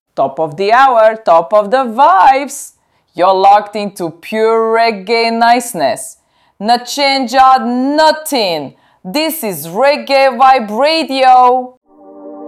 Top of the hour, top of the vibes. You're locked into pure reggae niceness. No change out nothing. This is Reggae Vibe Radio.